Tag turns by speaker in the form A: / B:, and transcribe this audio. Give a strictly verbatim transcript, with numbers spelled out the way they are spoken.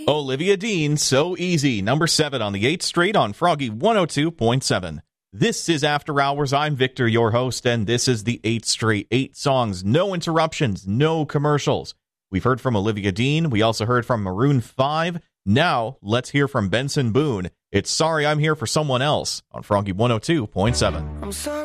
A: Olivia Dean, So Easy, number seven on the eighth Straight on Froggy one oh two point seven. This is After Hours. I'm Victor, your host, and this is the eighth Straight. Eight songs, no interruptions, no commercials. We've heard from Olivia Dean. We also heard from Maroon five. Now, let's hear from Benson Boone. It's Sorry I'm Here for Someone Else on Froggy one oh two point seven.
B: I'm sorry.